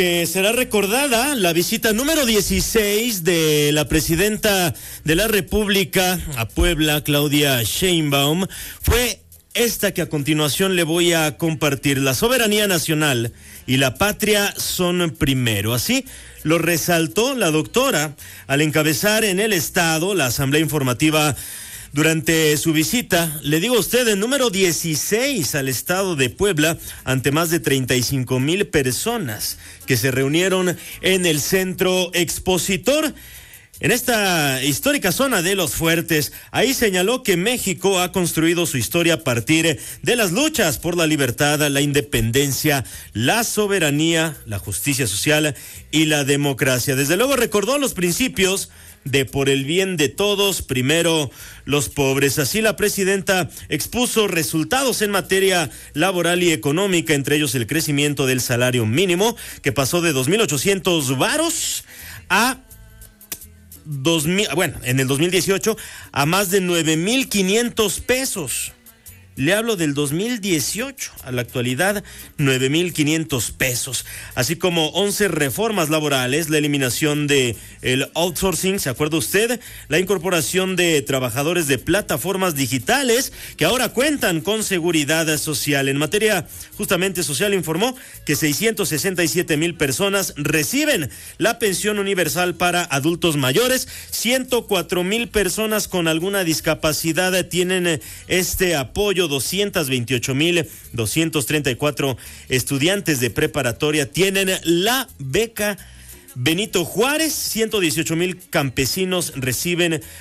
Será recordada la visita número 16 de la presidenta de la República a Puebla, Claudia Sheinbaum. Fue esta que a continuación le voy a compartir. La soberanía nacional y la patria son primero. Así lo resaltó la doctora al encabezar en el Estado la asamblea informativa durante su visita, le digo a usted, el número 16 al estado de Puebla, ante más de 35,000 personas que se reunieron en el centro expositor. En esta histórica zona de Los Fuertes, ahí señaló que México ha construido su historia a partir de las luchas por la libertad, la independencia, la soberanía, la justicia social y la democracia. Desde luego recordó los principios de por el bien de todos, primero los pobres. Así la presidenta expuso resultados en materia laboral y económica, entre ellos el crecimiento del salario mínimo, que pasó de 2,800 varos a en el 2018 a más de 9,500 pesos. Le hablo del 2018, a la actualidad 9,500 pesos, así como 11 reformas laborales, la eliminación de el outsourcing, ¿se acuerda usted? La incorporación de trabajadores de plataformas digitales que ahora cuentan con seguridad social. En materia justamente social informó que 667,000 personas reciben la pensión universal para adultos mayores, 104,000 personas con alguna discapacidad tienen este apoyo, 228,234 estudiantes de preparatoria tienen la beca Benito Juárez, 118,000 campesinos reciben